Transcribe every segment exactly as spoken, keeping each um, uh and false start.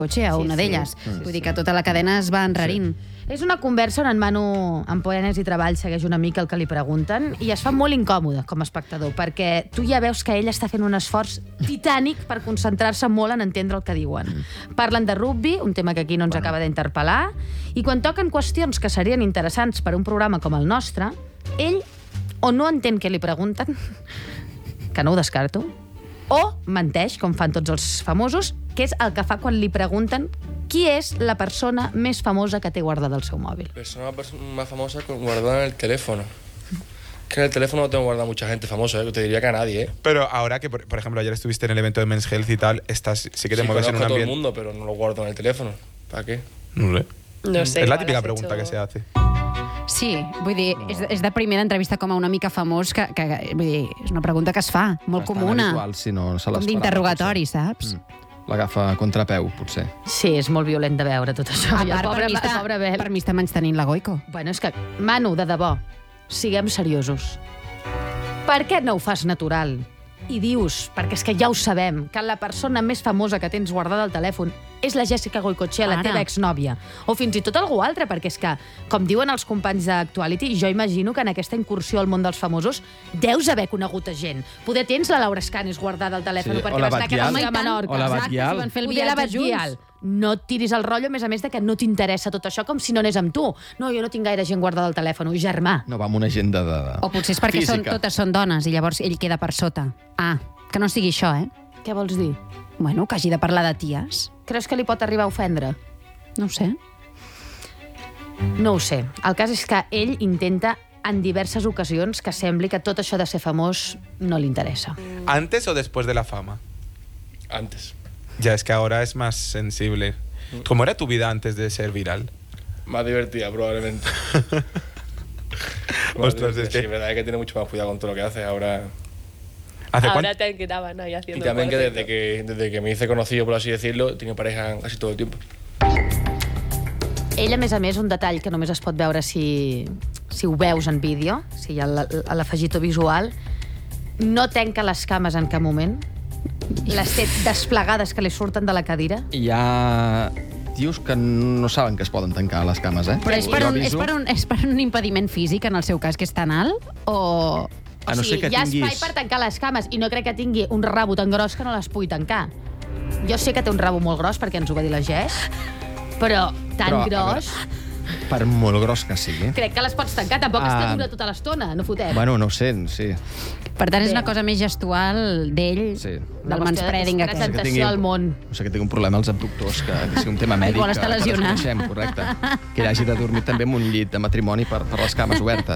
Goicoechea, una d'elles. Vull dir que tota la cadena es va enrarint. És una conversa on en Manu, en Poenes i Treball, segueix una mica el que li pregunten i es fa molt incòmode com a espectador, perquè tu ja veus que ell està fent un esforç titànic per concentrar-se molt en entendre el que diuen. Parlen de rugby, un tema que aquí no ens acaba d'interpel·lar, i quan toquen qüestions que serien interessants per a un programa com el nostre, ell o no entén què li pregunten, que no ho descarto, o menteix, com fan tots els famosos, que és el que fa quan li pregunten qui és la persona més famosa que té guardada al seu mòbil. La persona más famosa guardada en el teléfono. Que en el teléfono no tengo guardado mucha gente famosa, ¿eh? Te diría que a nadie, ¿eh? Pero ahora que, por, por ejemplo, ayer estuviste en el evento de Men's Health y tal, estás, sí que te sí, mueves en un ambiente... todo el mundo, pero no lo guardo en el teléfono. ¿Para qué? No sé. No sé. Es la típica pregunta hecho... que se hace. Sí, vull dir, no. és, és de primera entrevista com a una mica famós, que, que vull dir, és una pregunta que es fa, molt Bastant comuna. habitual, si no, no se com d'interrogatori, saps? Mm. L'agafa a contrapeu, potser. Sí, és molt violent de veure tot això. A I el part, pobre, per mi està, el pobre Bel. per mi està menys tenint la Goico. Bueno, és que, Manu, de debò, siguem seriosos. Per què no ho fas natural? I dius, perquè és que ja ho sabem, que la persona més famosa que tens guardada al telèfon és la Jessica Goicoechea, la Ara. teva exnòvia. O fins i tot algú altre, perquè és que, com diuen els companys d'Actuality, jo imagino que en aquesta incursió al món dels famosos deus haver conegut a gent. Poder tens la Laura Escanes guardada al telèfon Sí, perquè o la vas anar a casa Batguial. de Menorca. O la Exacte, Batguial. si van fer el Poder la viatge Batguial. junts. No et tiris el rotllo, a més a més, de que no t'interessa tot això, com si no anés amb tu. No, jo no tinc gaire gent guardada al telèfon, germà. No va amb una agenda de... O potser és perquè són, física. totes són dones i llavors ell queda per sota. Ah, que no sigui això, eh? Què vols dir? Bueno, que hagi de parlar de ties. Creus que li pot arribar a ofendre? No ho sé. No ho sé. El cas és que ell intenta en diverses ocasions que sembli que tot això de ser famós no li interessa. ¿Antes o después de la fama? Antes. Ya, es que ahora es más sensible. ¿Cómo era tu vida antes de ser viral? Más divertida, probablemente. Ostras, es Sí, que... es verdad que tiene mucho más cuidado con todo lo que hace ahora. ¿Hace Ahora cuánto? te quedaban ahí haciendo Y también que cuarteto. desde, que desde que me hice conocido, por así decirlo, tiene pareja casi todo el tiempo. Ell, a més a més, un detall que només es pot veure si, si ho veus en vídeo, si hi ha l'afegitó visual, no tanca les cames en cap moment, les té desplegades que li surten de la cadira. Hi ha tios que no saben que es poden tancar les cames, eh? Però és per, Jo un, és, aviso- per un, és per un impediment físic, en el seu cas, que és tan alt? O... A no o sigui, ser que hi ha tinguis... espai per tancar les cames i no crec que tingui un rabo tan gros que no les pugui tancar. Jo sé que té un rabo molt gros, perquè ens ho va dir la Jess, però tan Però, a gros... Per molt gros que sigui. Crec que les pots tancar, tampoc Ah. està dura tota l'estona, no fotem. Bueno, no ho sé, sí. Per tant, és Bé. una cosa més gestual d'ell, Sí. del manspreading aquest. Presentació al món. No sé que tingui un problema als abductors, que, que sigui un tema mèdic. Igual està que, que lesionat. desconeixem, correcte. Que ell hagi de dormir també en un llit de matrimoni per, per les cames obertes.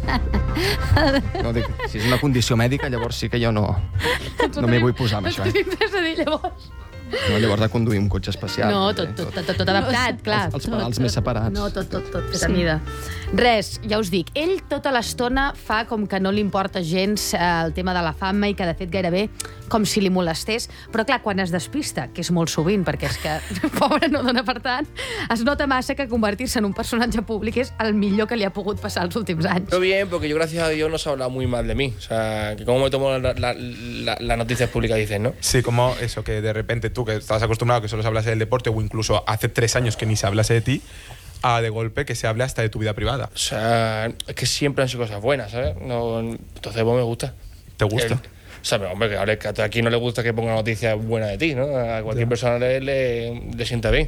No, dic, si és una condició mèdica, llavors sí que jo no, no m'hi vull posar amb això. Eh? Res a dir, llavors. No, llavors de conduir un cotxe especial. No, també, tot, tot, tot, tot adaptat, clar. Els, els pedals més separats. No, tot, tot, tot, fet a mida. Res, ja us dic, ell tota l'estona fa com que no li importa gens eh, el tema de la fama i que, de fet, gairebé com si li molestés, però clar, quan es despista, que és molt sovint, perquè és que, pobre, no dona per tant, es nota massa que convertir-se en un personatge públic és el millor que li ha pogut passar els últims anys. Yo bien, porque yo, gracias a Dios, no se ha hablado muy mal de mí. O sea, que como me tomo las la, la, las noticias públicas, dices, ¿no? Sí, como eso, que de repente tú, que estabas acostumbrado a que solo se hablase del deporte, o incluso hace tres años que ni se hablase de ti, a de golpe que se hable hasta de tu vida privada. O sea, es que siempre han sido cosas buenas, ¿sabes? No, entonces, pues me gusta. ¿Te gusta? El- o sea, pero, hombre, que, hable- que a aquí no le gusta que ponga noticias buenas de ti, ¿no? A cualquier persona le, le, le sienta bien.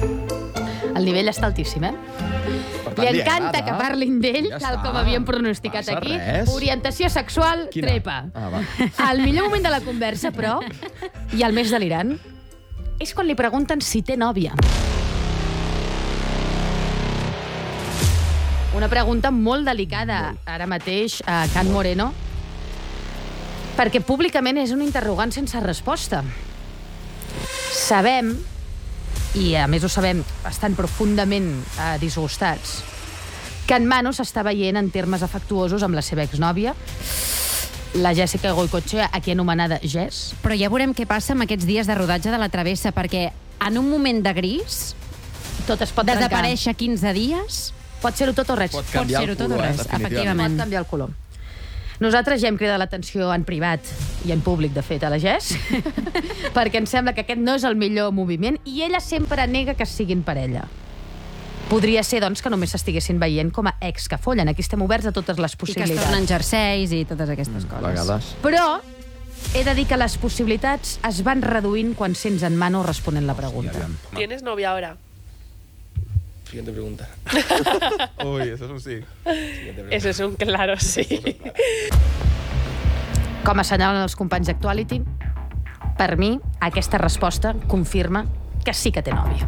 El nivell està altíssim, eh? tant, Li li encanta agrada. que parlin d'ell, Ja tal està. com havíem pronosticat Passa aquí. res. Orientació sexual, Quina? trepa. Ah, va. El millor moment de la conversa, però, i el més delirant, és quan li pregunten si té nòvia. Una pregunta molt delicada, ara mateix, a Can Moreno, perquè públicament és un interrogant sense resposta. Sabem, i a més ho sabem bastant profundament eh, disgustats, que en Manu s'està veient en termes afectuosos amb la seva exnòvia, la Jessica Goicoechea, aquí anomenada Jess. Però ja veurem què passa amb aquests dies de rodatge de La Travessa, perquè en un moment de gris, Tot es pot trencar. desaparèixer quinze dies, Pot ser-ho tot o res. Pot pot canviar ser-ho el tot o color, eh, res, definitivament. efectivament. Pot canviar el color. Nosaltres ja hem cridat l'atenció en privat i en públic, de fet, a la Jess, perquè ens sembla que aquest no és el millor moviment i ella sempre nega que siguin parella. Podria ser, doncs, que només s'estiguessin veient com a ex que follen. Aquí estem oberts a totes les I que possibilitats. es tornen jerseis i totes aquestes A coses. vegades. Però he de dir que les possibilitats es van reduint quan sents en Manu responent la pregunta. ¿Tienes novia ahora? Siguiente pregunta. Uy, eso es un sí. Siguiente pregunta. Eso es un claro sí. Com assenyalen els companys d'Actuality, per mi, aquesta resposta confirma que sí que té nòvia.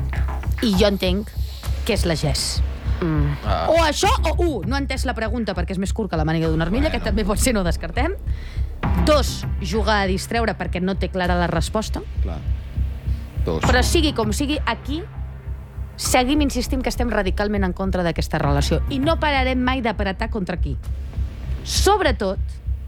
I jo entenc que és la Jess. Mm. Ah. O això, o u, no ha entès la pregunta perquè és més curt que la màniga d'una armilla, bueno. Que també pot ser, no ho descartem. Dos, jugar a distreure perquè no té clara la resposta. Clar. Dos. Però sigui com sigui, aquí seguim insistint que estem radicalment en contra d'aquesta relació i no pararem mai d'apretar contra qui. Sobretot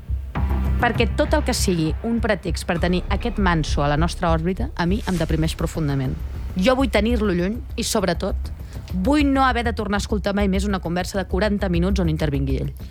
perquè tot el que sigui un pretext per tenir aquest manso a la nostra òrbita, a mi em deprimeix profundament. Jo vull tenir-lo lluny i, sobretot, vull no haver de tornar a escoltar mai més una conversa de quaranta minuts on intervingui ell.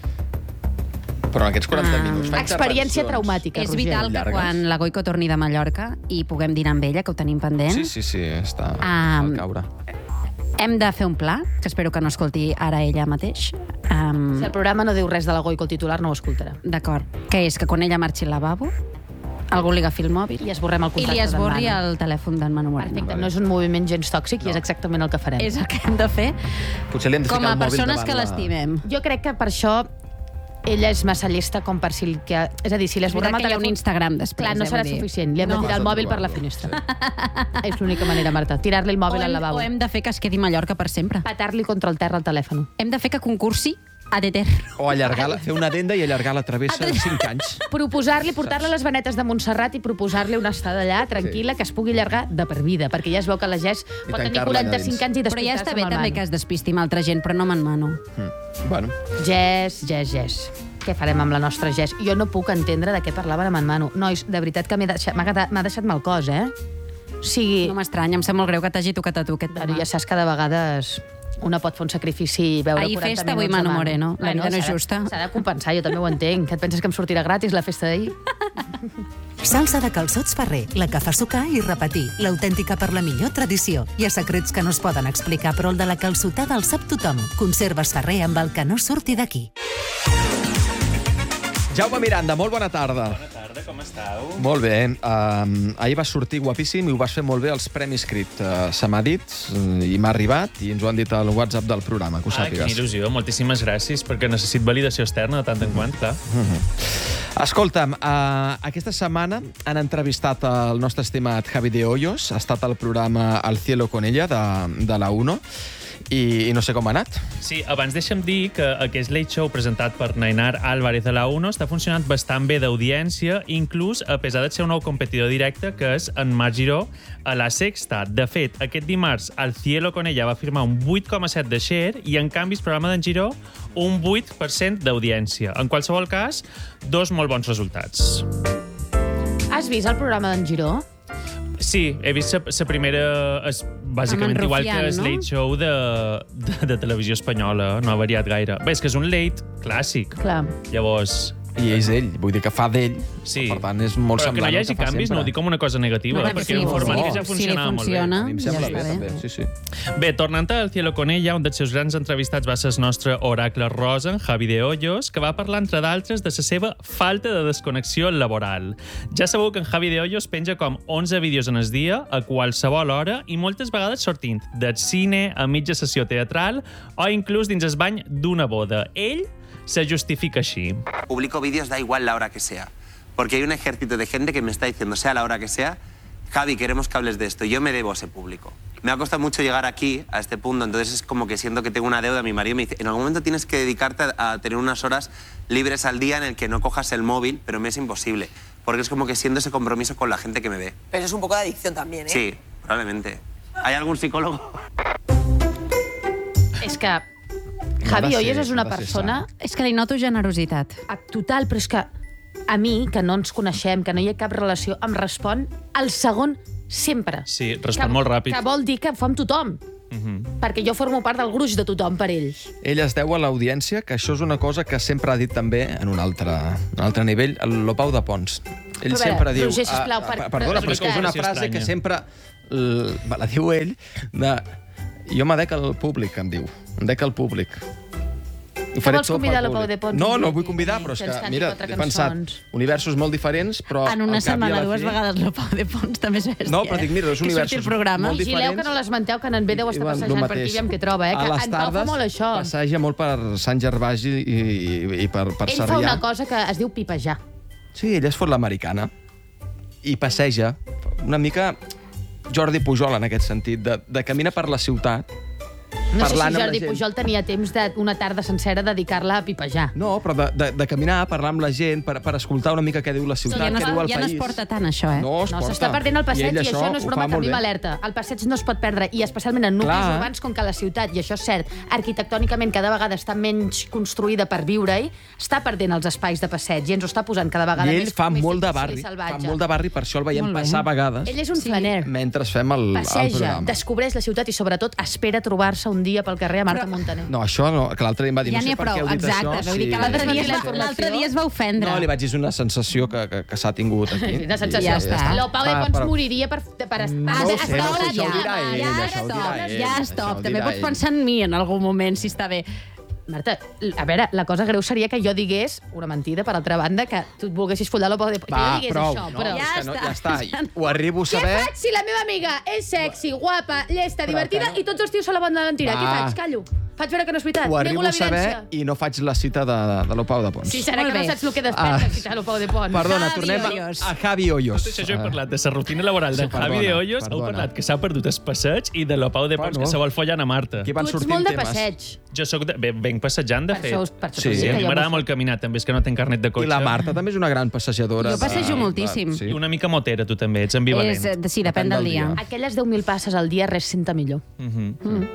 Però en aquests quaranta Ah. minuts fa Experiència intervencions. traumàtica, És Roger. vital que llargues. quan la Goico torni de Mallorca i puguem dinar amb ella, que ho tenim pendent, Sí, sí, sí, està Um, al caure. hem de fer un pla, que espero que no escolti ara ella mateix. Um, Si el programa no diu res de la Goico, el titular no ho escoltarà. D'acord. Que és que quan ella marxi al lavabo, algú li agafi el mòbil I esborrem el i contacte li esborri d'en Manu. el telèfon d'en Manu Moreno. Perfecte, no és un moviment gens tòxic i és exactament el que farem. És el que hem de fer Potser li hem de com ficar a el mòbil persones davant que la- l'estimem. Jo crec que per això ella és massa llesta com per si... El que... És a dir, si És l'esborrem veritat el que hi ha un telèfon... Instagram després. Clar, no eh, serà vull dir. suficient. Li hem de No. tirar el Has de mòbil per la trobar-lo, finestra. És l'única manera, Marta. Tirar-li el O mòbil al hem, lavabo. o hem de fer que es quedi a Mallorca per sempre. Patar-li contra el terra el telèfon. Hem de fer que concursi a Deter. O allargar, fer una adenda i allargar la travessa en cinc anys. Proposar-li, portar-li les vanetes de Montserrat i proposar-li una estada allà, tranquil·la, que es pugui allargar de per vida, perquè ja es veu que la Jess pot tenir tancar-la allà quaranta-cinc dins. anys i Però ja despistar-se està bé amb el també Manu. que es despisti amb altra gent, però no amb en Manu. Mm. Bueno, Jess, Jess, Jess. Què farem amb la nostra Jess? Jo no puc entendre de què parlaven amb en Manu. Nois, de veritat que m'he deixat, m'ha quedat- m'ha deixat mal cos, eh? O sigui, No m'estranya, em sap molt greu que t'hagi tocat a tu aquest bueno, tema. ja saps que de vegades una pot fer un sacrifici i veure Ahir quaranta festa, minuts avui Manu de Moreno. La vida no és s'ha de- justa. S'ha de compensar, jo també ho entenc. Que et penses que em sortirà gratis la festa d'ahir? Salsa de calçots Ferrer, la que fa sucar i repetir, l'autèntica per la millor tradició. Hi ha secrets que no es poden explicar, però el de la calçotada el sap tothom. Conserves Ferrer amb el que no surti d'aquí. Jaume Miranda, molt bona tarda. Bona tarda, com esteu? Molt bé. Um, ahir vas sortir guapíssim i ho vas fer molt bé als Premis Crit. Uh, se m'ha dit uh, i m'ha arribat i ens ho han dit al WhatsApp del programa, que ho Ah, quina sàpigues. il·lusió. Moltíssimes gràcies, perquè necessit validació externa de tant en quant, clar. Escolta'm, uh, aquesta setmana han entrevistat el nostre estimat Javi de Hoyos, ha estat al programa Al cielo con ella, de, de la UNO, i, i no sé com ha anat. Sí, abans deixa'm dir que aquest late show presentat per Nainar Álvarez de la UNO està funcionant bastant bé d'audiència, inclús a pesar de ser un nou competidor directe, que és en Marc Giró, a La Sexta. De fet, aquest dimarts, Al cielo con ella va firmar un vuit coma set de share i, en canvi, el programa d'en Giró, un vuit per cent d'audiència. En qualsevol cas, dos molt bons resultats. Has vist el programa d'en Giró? Sí, he vist la primera... És bàsicament Amb en igual que Rufián, el no? late show de, de, de televisió espanyola. No ha variat gaire. Bé, és que és un late clàssic. Clar. Llavors... I és ell, vull dir que fa d'ell. Sí. Per tant, és molt Però que no semblant hi al hagi fa canvis sempre. no ho dic com una cosa negativa, No, perquè sí, era un format no. que ja Si li funcionava molt bé. funciona, A mi em ja sembla està bé, bé. també. Sí, sí. Bé, tornant al cielo con ella, un dels seus grans entrevistats va ser el nostre oracle rosa, en Javi de Hoyos, que va parlar, entre d'altres, de la seva falta de desconnexió laboral. Ja sabeu que en Javi de Hoyos penja com onze vídeos en el dia, a qualsevol hora, i moltes vegades sortint del cine, a mitja sessió teatral, o inclús dins el bany d'una boda. Ell se justifica així. Publico vídeos, da igual la hora que sea. Porque hay un ejército de gente que me está diciendo, sea la hora que sea, Javi, queremos que hables de esto. Yo me debo a ese público. Me ha costado mucho llegar aquí, a este punto, entonces es como que siento que tengo una deuda. Mi marido me dice, en algún momento tienes que dedicarte a, a tener unas horas libres al día en el que no cojas el móvil, pero me es imposible. Porque es como que siento ese compromiso con la gente que me ve. Pero es un poco de adicción también, ¿eh? Sí, probablemente. ¿Hay algún psicólogo? És que No Javi ha de Hoyos ser, és una no ha de ser persona És que li noto generositat. ah, total, però és que a mi, que no ens coneixem, que no hi ha cap relació, em respon al segon sempre. Sí, respon que, molt ràpid. Que vol dir que ho fa amb tothom. Mhm. perquè jo formo part del gruix de tothom per ell. Ell es deu a l'audiència, que això és una cosa que sempre ha dit també en un altre, un altre nivell, el Lopau de Pons. Ell Però a veure, sempre diu... Roger, sisplau, per- ah, perdona, però és que és una frase que sempre l- la diu ell, de... Jo m'adec al públic, em diu. Em dec al públic. Ho Que faré vols tot pel convidar la Pau públic. de Pons? No, no el vull convidar, però és Que ens que, canti mira, quatre he pensat, cançons. universos molt diferents, però... En una al cap i a setmana, la dues fi- vegades Lopau de Pons, també és bèstia. No, però dic, mira, dos Que surti universos el programa. molt Vigileu diferents. que no l'esmenteu, que en B deu està Diuen passejant lo per aquí, mateix. aviam què troba, eh? A Que les en Pau fa tardes molt això. passeja molt per Sant Gervasi i, i, i per, per Ell fa Sarrià. una cosa que es diu pipejar. Sí, ell es fot l'americana i passeja una mica Jordi Pujol en aquest sentit, de, de camina per la ciutat No sé si parlant amb la Jordi gent. Pujol tenia temps d'una tarda sencera dedicar-la a pipejar. No, però de, de, de caminar, parlar amb la gent, per, per escoltar una mica què diu la ciutat, Ja no, què es- diu el ja no país. es porta tant, això, eh? No, es No, porta. s'està perdent el passeig i, ell això no és ho broma, fa que a molt mi bé. m'alerta. El passeig no es pot perdre, i especialment en nuclis Clar. urbans com que la ciutat, i això és cert, arquitectònicament cada vegada està menys construïda per viure-hi, està perdent els espais de passeig i ens ho està posant cada vegada I ell més, fa més molt de difícil i barri, fa salvatge. molt de barri, per això el veiem Molt bé. passar a vegades Ell és un flaner. mentre fem el, el Passeja, programa. descobreix la ciutat i, sobretot, espera trobar-se un dia pel carrer a Marta Montaner. No, això no, que l'altre dia em va dir, Ja no n'hi sé ha per què prou, heu dit exacte. això. Vull dir que l'altre dia, es va- informació. l'altre dia es va ofendre. No, li vaig dir, és una sensació que, que, que s'ha tingut aquí. Una sensació. Ja està. El Pau de Va, Pons però- moriria per... per No Ah, ho stop, sé, no ho sé, ja, això ho dirà ell, ja, això ho dirà stop, ell, ja, això stop. ho També dirà pots ell. pensar en mi en algun moment, si està bé. Marta, a veure, la cosa greu seria que jo digués, una mentida, per altra banda, que tu et volguessis follar el Pau de Pons. Que jo Va, digués prou. això, No, però... és que no, Ja ja està. està. Ho arribo a Què saber. faig si la meva amiga és sexy, guapa, llesta, Però divertida que no- i tots els tios se la van de mentira? Què Va. faig? Callo. Faig veure que no és veritat. Ho Nego arribo a saber l'evidència. i no faig la cita de, de l'Opau de Pons. Sí, serà Molt que no bé. saps el que desperta Ah. si t'ha el Pau de Pons. Perdona, Javi tornem Hoyos. a, a Javi Hoyos. Tot això he parlat de la rutina laboral de Sí, Javi perdona, de Hoyos, heu perdona. parlat que s'ha perdut el passeig i de l'Opau de Pons Bueno. que se vol follar a Marta. Aquí van Tu ets sortint molt de temes. passeig. Jo soc de, bé, venc passejant, de Per fet. això- per això Sí. t'ho dic, Sí, a que mi jo m'agrada m'ho- molt caminar, també, és que no tenc carnet de cotxe. I la Marta també és una gran passejadora. Jo passejo de- moltíssim. Sí. I una mica motera, tu també, ets ambivalent. És, eh, sí, depèn del dia. Aquelles deu mil passes al dia res senta millor. Mhm.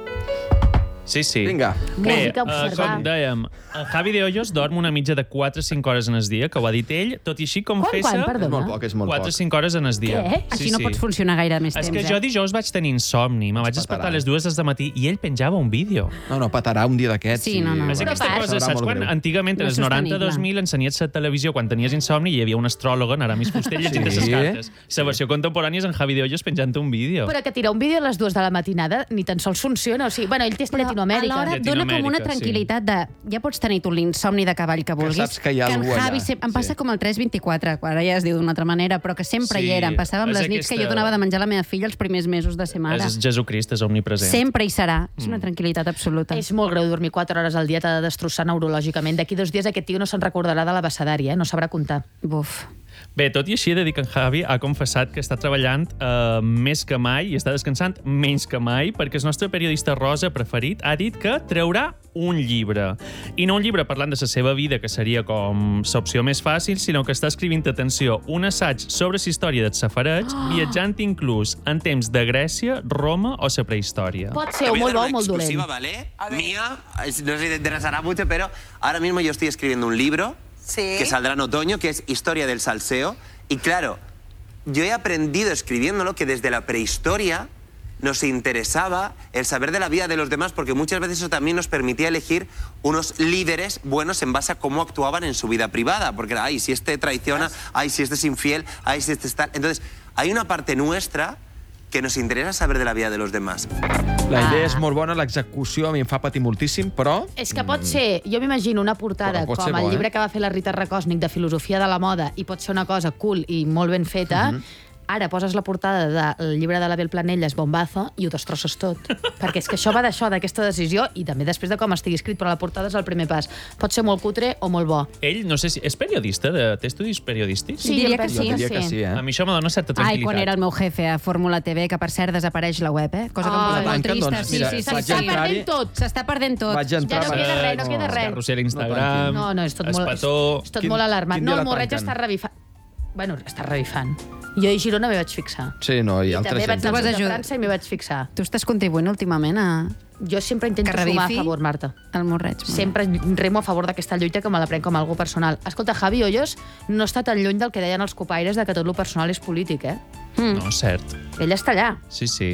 Sí, sí. Vinga. Bé, Música, eh, observar. com dèiem, el Javi de Hoyos dorm una mitja de quatre a cinc hores en el dia, que ho ha dit ell, tot i així Quan, confessa... quan, És molt perdona? poc, és molt quatre a poc. cinc hores en el dia. Què? Així no pots funcionar gaire més És temps, que jo eh? dijous vaig tenir insomni, me vaig despertar a les dues del matí i ell penjava un vídeo. No, no, patarà un dia d'aquests. Sí, no, no. És Però aquesta pas. cosa, Serà saps molt quan greu. antigament, No en és els noranta-dos sostenible. mil ensenyats a televisió, quan tenies insomni, hi havia un astròleg, en Aramis Fuster, llegint Sí. les cartes. La versió contemporània és en Javi de Hoyos penjant un vídeo. Però que tirar un vídeo a les dues de la matinada ni tan sols funciona. O sigui, bueno, ell té Però Llatinoamèrica. alhora dona com una Llatinoamèrica, tranquil·litat de... Ja pots tenir tu l'insomni de cavall que vulguis. saps que hi ha en algú allà. Javi sem- em passa Sí. com el tres vint-i-quatre, quan ara ja es diu d'una altra manera, però que sempre Sí, hi era. Em passava amb és les nits que aquesta- jo donava de menjar a la meva filla els primers mesos de ser mare. És Jesucrist, és omnipresent. Sempre hi serà. És una tranquil·litat absoluta. És molt greu dormir quatre hores al dia, t'ha de destrossar neurològicament. D'aquí dos dies aquest tio no se'n recordarà de l'abecedari, eh? No sabrà comptar. Buf. Bé, tot i així, he de dir que en Javi ha confessat que està treballant eh, més que mai i està descansant menys que mai perquè el nostre periodista rosa preferit ha dit que traurà un llibre. I no un llibre parlant de la seva vida, que seria com l'opció més fàcil, sinó que està escrivint, atenció, un assaig sobre la història del safareig, Oh. viatjant inclús en temps de Grècia, Roma o la prehistòria. Pot Te ser o voy a molt dar bo o una molt dolent. exclusiva, ¿vale? Mía, es- no sé si te interesará mucho, pero ahora mismo yo estoy escribiendo un libro Sí. que saldrá en otoño, que es Historia del Salseo. Y claro, yo he aprendido escribiéndolo que desde la prehistoria nos interesaba el saber de la vida de los demás, porque muchas veces eso también nos permitía elegir unos líderes buenos en base a cómo actuaban en su vida privada, porque era, ay, si este traiciona, ay, si este es infiel, ay, si este está... Entonces, hay una parte nuestra que nos interesa saber de la vida de los demás. La idea Ah. és molt bona, l'execució a mi em fa patir moltíssim, però... És que pot ser, jo m'imagino una portada Però pot com ser el bo, llibre eh? que va fer la Rita Rakosnik de filosofia de la moda i pot ser una cosa cool i molt ben feta. Ara poses la portada del llibre de l'Abel Planelles, Bombazo, i ho destrosses tot. Perquè és que això va d'això, d'aquesta decisió, i també després de com estigui escrit, però la portada és el primer pas. Pot ser molt cutre o molt bo. Ell, no sé si... És periodista? De... Té estudis periodístics? Sí, Diria em que penso sí. Jo diria que sí, eh? A mi això me dona certa tranquil·litat. Ai, quan era el meu jefe a Fórmula T V, que per cert desapareix la web, eh? Cosa que em Ai, posa molt tanquen, trista. doncs, sí, mira, sí, sí, vaig sí. S'està entrar-hi- perdent tot. S'està perdent tot. Vaig entrar... Ja no queda res, no queda res. Carrusel No Instagram, No, no, és tot el molt, és, petó... és tot Quin- molt alarmant. quin No, dia el la Morreig tanquen? està revifant. Bueno, està revifant. Jo a Girona m'hi vaig fixar. Sí, no, i I altra també vaig gent. anar vas al sud de ajudar. França i m'hi vaig fixar. Tu estàs contribuint últimament a... Jo sempre intento Que sumar a revifi favor, Marta. el morreig. Sempre remo a favor d'aquesta lluita que me la prenc com algo personal. Escolta, Javi Hoyos no està tan lluny del que deien els copaires de que tot lo personal és polític, eh? No, cert. Ell està allà. Sí, sí.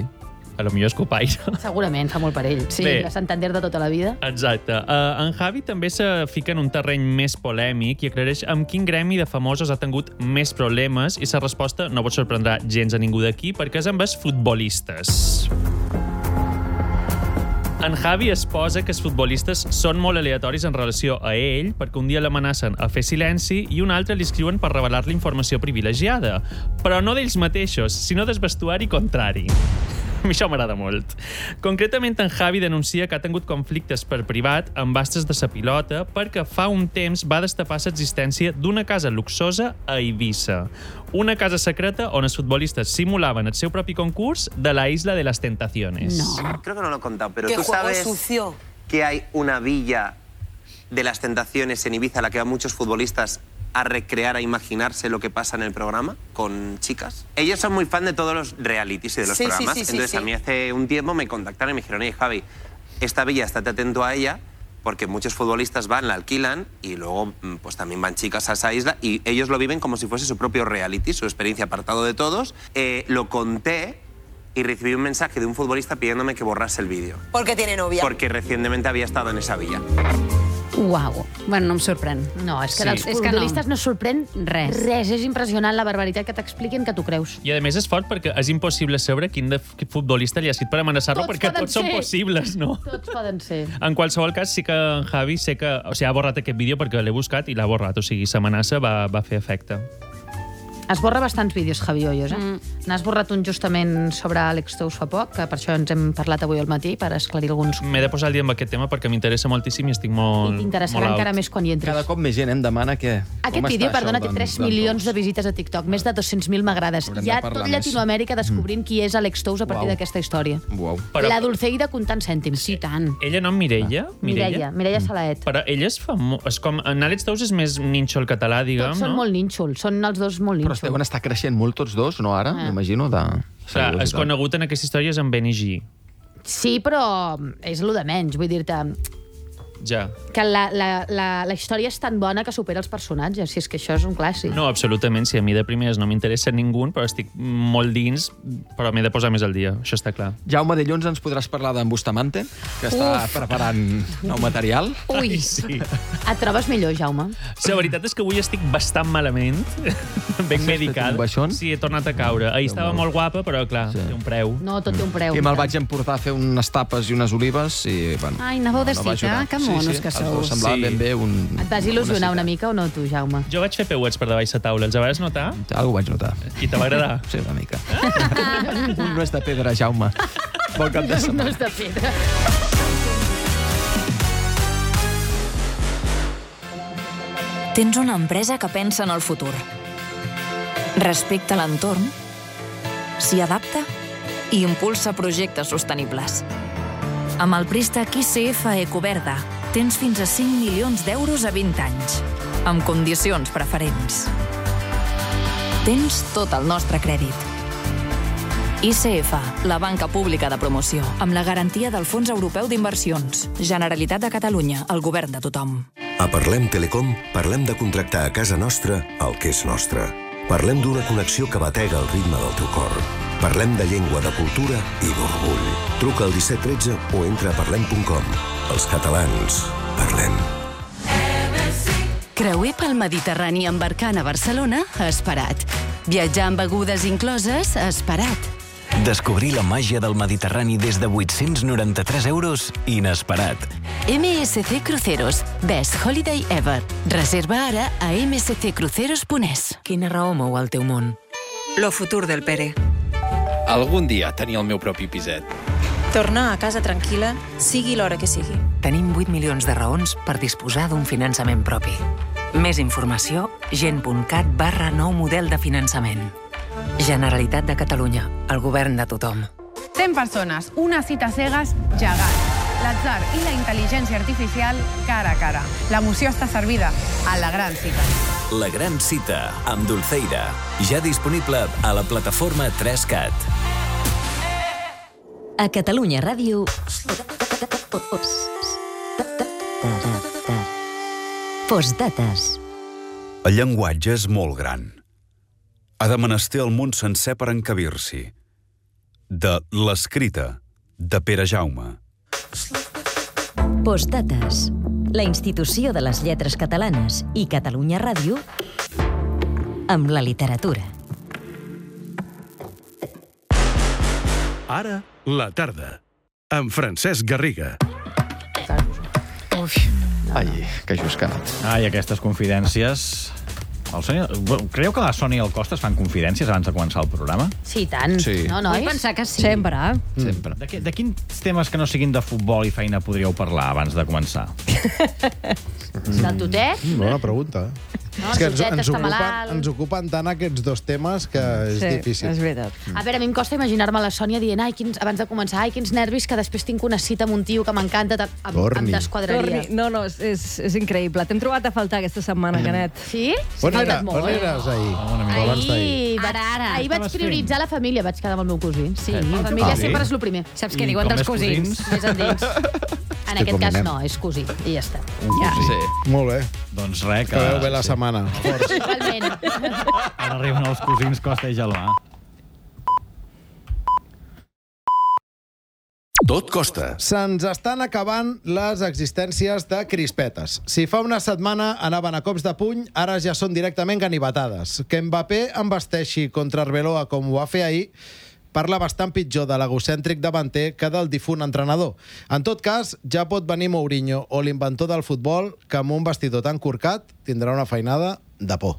A lo millor és copaire. Segurament, fa molt per ell. Sí, Bé. a Santander de tota la vida. Exacte. Uh, en Javi també se fica en un terreny més polèmic i aclareix amb quin gremi de famosos ha tingut més problemes i sa resposta no pot sorprendrà gens a ningú d'aquí perquè és amb els futbolistes. En Javi es posa que els futbolistes són molt aleatoris en relació a ell perquè un dia l'amenacen a fer silenci i un altre li escriuen per revelar-li informació privilegiada. Però no d'ells mateixos, sinó del vestuari contrari. A mi això m'agrada molt. Concretament, en Javi denuncia que ha tingut conflictes per privat amb astres de sa pilota perquè fa un temps va destapar l'existència d'una casa luxosa a Eivissa. Una casa secreta on els futbolistes simulaven el seu propi concurs de la Isla de las Tentaciones. No. Creo que no lo he contado, pero ¿Qué tú juego sabes sucio? que hay una villa de las Tentaciones en Ibiza a la que van muchos futbolistas a recrear, a imaginarse lo que pasa en el programa con chicas. Ellos son muy fan de todos los realities y de los Sí, sí, programas. sí, sí, Entonces sí. a mí hace un tiempo me contactaron y me dijeron, oye, Javi, esta villa, estate atento a ella, porque muchos futbolistas van, la alquilan y luego pues también van chicas a esa isla y ellos lo viven como si fuese su propio reality, su experiencia apartado de todos. Eh, lo conté y recibí un mensaje de un futbolista pidiéndome que borrase el vídeo. Porque tiene novia. Porque recientemente había estado en esa villa. Uau. Bueno, no em sorprèn. No, és que Sí. dels És que no. futbolistes no. no sorprèn Res. Res, és impressionant la barbaritat que t'expliquin que tu creus. I a més és fort perquè és impossible saber quin de futbolista li ha escrit per amenaçar-lo Tots perquè poden tots són ser. possibles, no? Tots poden ser. En qualsevol cas, sí que en Javi sé que, o sigui, ha borrat aquest vídeo perquè l'he buscat i l'ha borrat, o sigui, l'amenaça va, va fer efecte. Esborra bastants vídeos, Javi Hoyos, eh? Mm. N'has borrat un justament sobre Àlex Tous fa poc, que per això ens hem parlat avui al matí, per esclarir alguns... M'he de posar al dia amb aquest tema perquè m'interessa moltíssim i estic molt, I t'interessarà molt encara out. més quan hi entres. Cada cop més gent em demana que... Aquest vídeo, perdona, té tres milions de visites a TikTok, més de dos-cents mil m'agrades. Haurem Hi de ha parlar tot més. Llatinoamèrica descobrint qui és Àlex Tous a partir Uau. d'aquesta història. Uau. Però- La Dulceida comptant cèntims. Sí, tant. Ella no, Mireia? Mireia, Mireia Salaet. Però ella és famós. És com... En Àlex Tous és més nínxol català, diguem, Tots són no? molt nínxols, són els dos molt Però es deuen nínxols. estar creixent molt tots dos, no ara? Ah. M'imagino, de... Clar, és conegut en aquesta història és en Benny G. Sí, però és el de menys, vull dir-te Ja. que la, la, la, la història és tan bona que supera els personatges, si és que això és un clàssic. No, absolutament. Si a mi de primers no m'interessa ningú, però estic molt dins, però m'he de posar més al dia. Això està clar. Jaume, dilluns ens podràs parlar d'en Bustamante, que està Uf. preparant nou material. Ui, Sí. et trobes millor, Jaume? La veritat és que avui estic bastant malament. Ben medicada. un baixón? Sí, he tornat a caure. Ahir estava molt guapa, però clar, Sí. té un preu. No, tot té un preu. I me'l vaig emportar a fer unes tapes i unes olives i, bueno... Ai, anàveu de no va cita, ajudar. que monos que sou. Ens semblava Sí. ben bé un... Et vas il·lusionar una mica o no, tu, Jaume? Jo vaig fer peuets per davall la taula. Els vas notar? Algo vaig notar. I te va agradar? Sí, una mica. Un no és de pedra, Jaume. Bon cap de No setmana. és de pedra. Tens una empresa que pensa en el futur. Respecta l'entorn, s'hi adapta i impulsa projectes sostenibles. Amb el préstec I C F Ecoverda tens fins a cinc milions d'euros a vint anys, amb condicions preferents. Tens tot el nostre crèdit. I C F, la banca pública de promoció, amb la garantia del Fons Europeu d'Inversions. Generalitat de Catalunya, el govern de tothom. A Parlem Telecom parlem de contractar a casa nostra el que és nostre. Parlem d'una connexió que batega el ritme del teu cor. Parlem de llengua, de cultura i d'orgull. Truca al disset tretze o entra a parlem punt com. Els catalans, parlem. Creuer pel Mediterrani embarcant a Barcelona, esperat. Viatjar amb begudes incloses, esperat. Descobrir la màgia del Mediterrani des de vuit-cents noranta-tres euros, inesperat. M S C Cruceros, best holiday ever. Reserva ara a m s c cruceros punt e s. Quina raó mou el teu món? Lo futur del Pere. Algun dia tenir el meu propi piset. Tornar a casa tranquil·la, sigui l'hora que sigui. Tenim vuit milions de raons per disposar d'un finançament propi. Més informació, gent.cat barra nou model de finançament. Generalitat de Catalunya, el govern de tothom. cent persones, una cita a cegues gegant. L'atzar i la intel·ligència artificial cara a cara. L'emoció està servida a la gran cita. La gran cita, amb Dulceida. Ja disponible a la plataforma tres cat. A Catalunya Ràdio... Postdates. El llenguatge és molt gran. Ha de menester el món sencer per encabir-s'hi. de L'Escrita, de Pere Jaume. Postdates, la institució de les lletres catalanes i Catalunya Ràdio amb la literatura. Ara, la tarda, amb Francesc Garriga. Uf. Ai, que juscat. Ai, aquestes confidències... El Sònia... Creieu que la Sònia i el Costa es fan confidències abans de començar el programa? Sí, tant. Sí. No, nois? Vull pensar que sí. Sempre. Mm. Sempre. De, de quins temes que no siguin de futbol i feina podríeu parlar abans de començar? Del tutet? Mm, bona pregunta, eh? No, és que el ens, tutet ens, està ocupen, malalt. ens ocupen tant aquests dos temes que és Sí, difícil. és veritat. A veure, a mi em costa imaginar-me la Sònia dient ai, quins, abans de començar, ai, quins nervis, que després tinc una cita amb un tio que m'encanta, em, em Torni. desquadraria. Torni. No, no, és, és, és increïble. T'hem trobat a faltar aquesta setmana, Canet. Sí? On, M'ha era, agradat molt. on eres ahir? Ahir, vaig, Ara, ara. ahir vaig Estaves prioritzar la família, vaig quedar amb el meu cosí. Sí, Eh. la família Ah, sí? sempre és el primer. Saps què I diuen com dels més cosins? cosins? Més endins. En Hosti, aquest com cas anem. no, és cosí, i ja està. Ja. Sí. Molt bé. Doncs res, que... Acabeu bé la setmana. Forts. Igualment. Ara arriben els cosins Costa i Gelmà. Tot costa. Se'ns estan acabant les existències de crispetes. Si fa una setmana anaven a cops de puny, ara ja són directament ganivetades. Que Mbappé embasteixi contra Arbeloa com ho va fer ahir, parla bastant pitjor de l'egocèntric davanter que del difunt entrenador. En tot cas, ja pot venir Mourinho o l'inventor del futbol, que amb un vestidor tan corcat tindrà una feinada de por.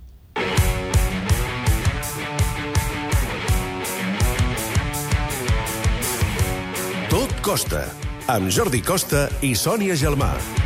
Tot costa, amb Jordi Costa i Sònia Gelmà.